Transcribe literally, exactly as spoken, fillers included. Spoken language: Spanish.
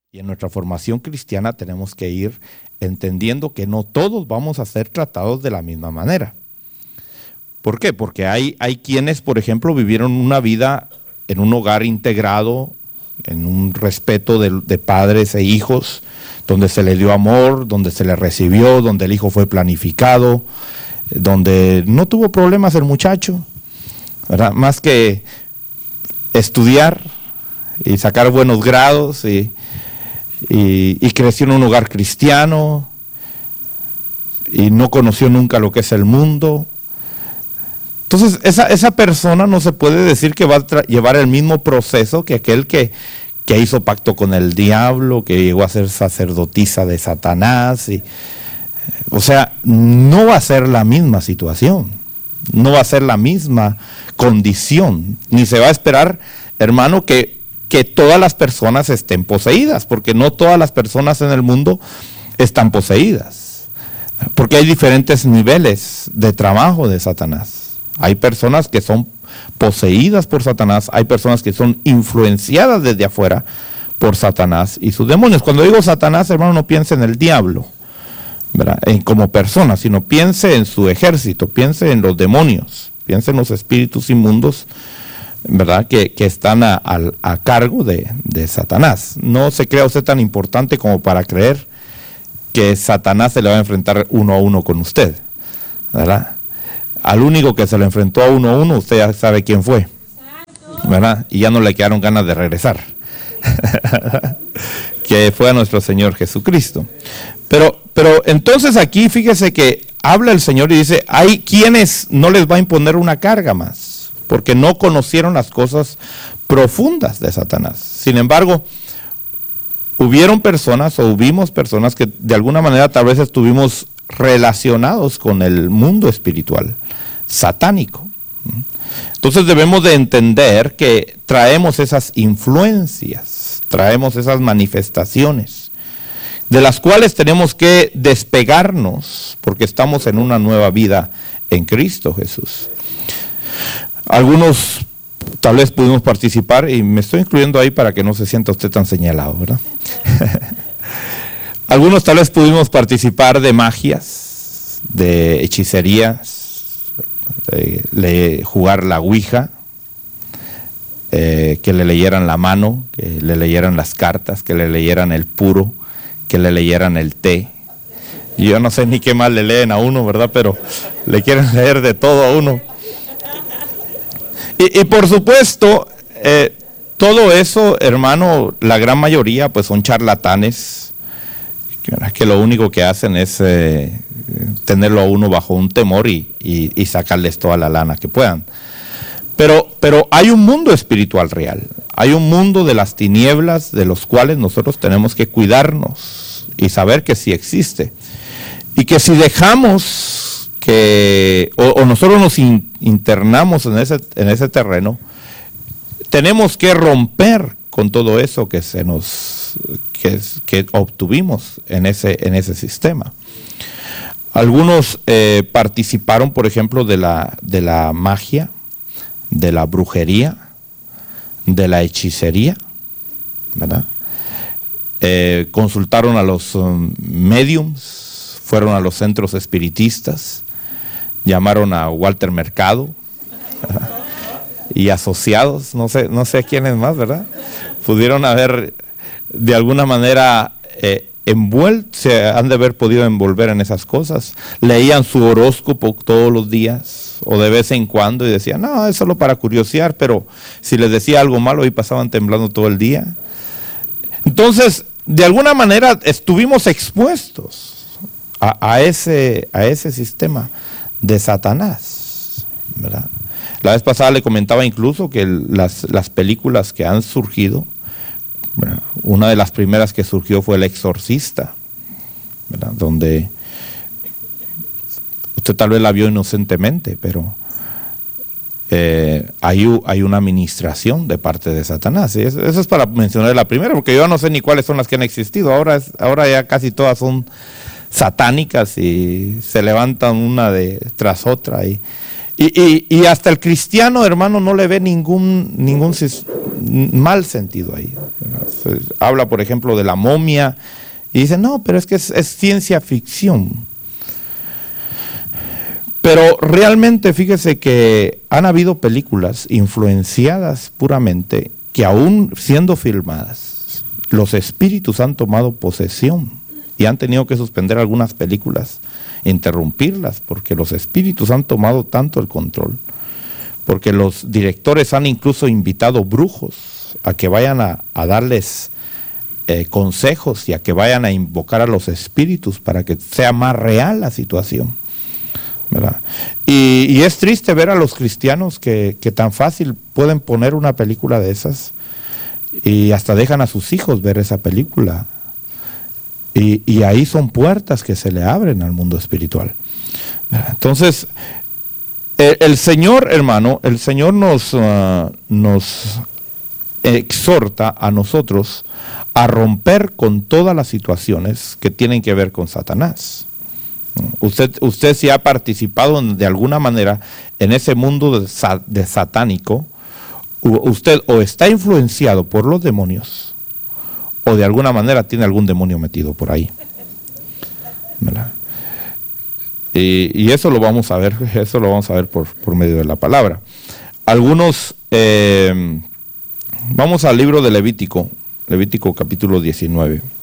Y en nuestra formación cristiana tenemos que ir entendiendo que no todos vamos a ser tratados de la misma manera. ¿Por qué? Porque hay, hay quienes, por ejemplo, vivieron una vida en un hogar integrado, en un respeto de, de padres e hijos, donde se les dio amor, donde se les recibió, donde el hijo fue planificado, donde no tuvo problemas el muchacho, ¿verdad? Más que estudiar y sacar buenos grados y, y, y creció en un hogar cristiano y no conoció nunca lo que es el mundo. Entonces esa, esa persona no se puede decir que va a llevar el mismo proceso que aquel que, que hizo pacto con el diablo, que llegó a ser sacerdotisa de Satanás. Y, o sea, no va a ser la misma situación, no va a ser la misma condición, ni se va a esperar, hermano, que, que todas las personas estén poseídas, porque no todas las personas en el mundo están poseídas, porque hay diferentes niveles de trabajo de Satanás. Hay personas que son poseídas por Satanás, hay personas que son influenciadas desde afuera por Satanás y sus demonios. Cuando digo Satanás, hermano, no piense en el diablo, ¿verdad?, en, como persona, sino piense en su ejército, piense en los demonios, piense en los espíritus inmundos, ¿verdad?, que, que están a, a, a cargo de, de Satanás. No se crea usted tan importante como para creer que Satanás se le va a enfrentar uno a uno con usted, ¿verdad? Al único que se lo enfrentó a uno a uno, usted ya sabe quién fue, ¿verdad? Y ya no le quedaron ganas de regresar. Que fue a nuestro Señor Jesucristo. Pero, pero entonces aquí fíjese que habla el Señor y dice, hay quienes no les va a imponer una carga más, porque no conocieron las cosas profundas de Satanás. Sin embargo, hubieron personas o hubimos personas que de alguna manera tal vez estuvimos relacionados con el mundo espiritual satánico. Entonces debemos de entender que traemos esas influencias, traemos esas manifestaciones, de las cuales tenemos que despegarnos, porque estamos en una nueva vida en Cristo Jesús. Algunos tal vez pudimos participar, y me estoy incluyendo ahí para que no se sienta usted tan señalado, ¿verdad? Algunos tal vez pudimos participar de magias, de hechicerías, de, de jugar la ouija, eh, que le leyeran la mano, que le leyeran las cartas, que le leyeran el puro, que le leyeran el té. Y yo no sé ni qué más le leen a uno, ¿verdad? Pero le quieren leer de todo a uno. Y, y por supuesto, eh, todo eso, hermano, la gran mayoría pues son charlatanes, que lo único que hacen es eh, tenerlo a uno bajo un temor y, y, y sacarles toda la lana que puedan. Pero, pero hay un mundo espiritual real, hay un mundo de las tinieblas de los cuales nosotros tenemos que cuidarnos y saber que sí existe. Y que si dejamos que, o, o nosotros nos in, internamos en ese, en ese terreno, tenemos que romper con todo eso que se nos... Que, que obtuvimos en ese, en ese sistema. Algunos eh, participaron, por ejemplo, de la, de la magia, de la brujería, de la hechicería, ¿verdad? Eh, consultaron a los um, mediums, fueron a los centros espiritistas, llamaron a Walter Mercado, ¿verdad?, y asociados, no sé, no sé quiénes más, ¿verdad? Pudieron haber de alguna manera eh, envuelto, se han de haber podido envolver en esas cosas. Leían su horóscopo todos los días o de vez en cuando y decían, no, es solo para curiosear, pero si les decía algo malo y pasaban temblando todo el día. Entonces, de alguna manera estuvimos expuestos a, a, ese, a ese sistema de Satanás, ¿verdad? La vez pasada le comentaba incluso que las, las películas que han surgido, ¿verdad?, una de las primeras que surgió fue El Exorcista, ¿verdad?, donde usted tal vez la vio inocentemente, pero eh, hay, hay una administración de parte de Satanás. Y eso, eso es para mencionar la primera, porque yo no sé ni cuáles son las que han existido. Ahora, es, ahora ya casi todas son satánicas y se levantan una de tras otra. Y, y, y, y hasta el cristiano, hermano, no le ve ningún, ningún mal sentido ahí. Se habla, por ejemplo, de la momia y dicen, no, pero es que es, es ciencia ficción. Pero realmente fíjese que han habido películas influenciadas puramente que aún siendo filmadas, los espíritus han tomado posesión y han tenido que suspender algunas películas, interrumpirlas, porque los espíritus han tomado tanto el control, porque los directores han incluso invitado brujos a que vayan a, a darles eh, consejos y a que vayan a invocar a los espíritus para que sea más real la situación, ¿verdad? Y, y es triste ver a los cristianos que, que tan fácil pueden poner una película de esas y hasta dejan a sus hijos ver esa película. Y, y ahí son puertas que se le abren al mundo espiritual, ¿verdad? Entonces, el, el Señor, hermano, el Señor nos, uh, nos exhorta a nosotros a romper con todas las situaciones que tienen que ver con Satanás. Usted, usted si ha participado de alguna manera en ese mundo de, de satánico, usted o está influenciado por los demonios o de alguna manera tiene algún demonio metido por ahí, ¿verdad? Y, y eso lo vamos a ver, eso lo vamos a ver por, por medio de la palabra. Algunos, eh, vamos al libro de Levítico, Levítico capítulo diecinueve.